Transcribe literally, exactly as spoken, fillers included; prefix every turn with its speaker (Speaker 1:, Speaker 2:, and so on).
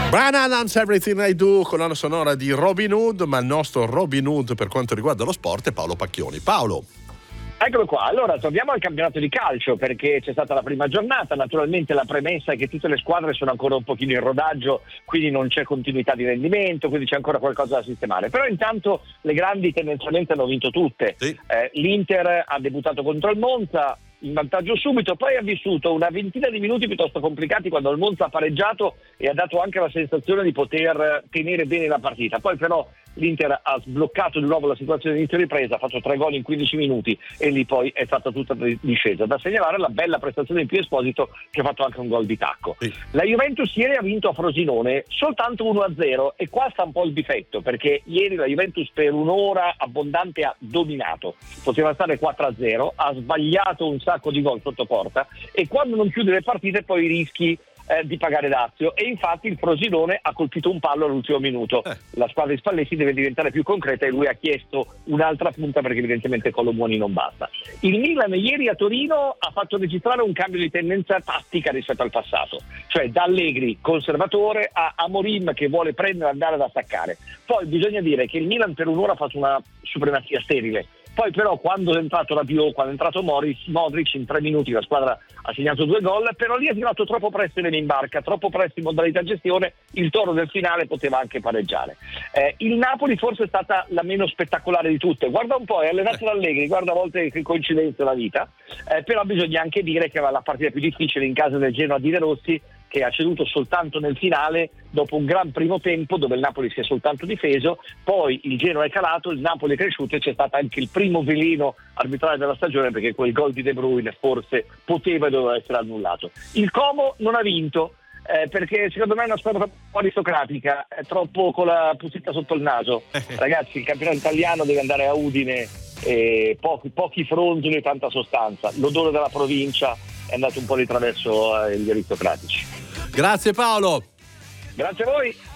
Speaker 1: Bryan Adams, Everything I Do, colonna sonora di Robin Hood, ma il nostro Robin Hood per quanto riguarda lo sport è Paolo Pacchioni. Paolo.
Speaker 2: Eccolo qua, allora torniamo al campionato di calcio perché c'è stata la prima giornata, naturalmente la premessa è che tutte le squadre sono ancora un pochino in rodaggio, quindi non c'è continuità di rendimento, quindi c'è ancora qualcosa da sistemare, però intanto le grandi tendenzialmente hanno vinto tutte.
Speaker 1: Sì.
Speaker 2: Eh, L'Inter ha debuttato contro il Monza in vantaggio subito, poi ha vissuto una ventina di minuti piuttosto complicati quando il Monza ha pareggiato e ha dato anche la sensazione di poter tenere bene la partita, poi però l'Inter ha sbloccato di nuovo la situazione di inizio ripresa, ha fatto tre gol in quindici minuti e lì poi è stata tutta discesa. Da segnalare la bella prestazione di Pio Esposito che ha fatto anche un gol di tacco.
Speaker 1: Sì.
Speaker 2: La Juventus ieri ha vinto a Frosinone soltanto uno a zero e qua sta un po' il difetto perché ieri la Juventus per un'ora abbondante ha dominato, poteva stare quattro a zero, ha sbagliato un sacco di gol sotto porta e quando non chiude le partite poi rischi Eh, di pagare dazio e infatti il Frosinone ha colpito un pallo all'ultimo minuto.
Speaker 1: Eh.
Speaker 2: La squadra di Spalletti deve diventare più concreta e lui ha chiesto un'altra punta perché evidentemente Colomuani non basta. Il Milan ieri a Torino ha fatto registrare un cambio di tendenza tattica rispetto al passato, cioè da Allegri conservatore a Amorim che vuole prendere e andare ad attaccare. Poi bisogna dire che il Milan per un'ora ha fatto una supremazia sterile. Poi però quando è entrato Rabiot, quando è entrato Morris, Modric in tre minuti la squadra ha segnato due gol, però lì è arrivato troppo presto in barca, troppo presto in modalità gestione, il toro del finale poteva anche pareggiare. Eh, il Napoli forse è stata la meno spettacolare di tutte, guarda un po', è allenato da Allegri, guarda a volte che coincidenza la vita, eh, però bisogna anche dire che aveva la partita più difficile in casa del Genoa di De Rossi, che ha ceduto soltanto nel finale dopo un gran primo tempo dove il Napoli si è soltanto difeso, poi il Genoa è calato, il Napoli è cresciuto e c'è stato anche il primo veleno arbitrale della stagione perché quel gol di De Bruyne forse poteva e doveva essere annullato. Il Como non ha vinto eh, perché secondo me è una squadra troppo aristocratica, è troppo con la puzzetta sotto il naso. Ragazzi, il campionato italiano deve andare a Udine, e pochi, pochi fronzoli e tanta sostanza, l'odore della provincia è andato un po' di traverso agli aristocratici.
Speaker 1: Grazie Paolo.
Speaker 2: Grazie a voi.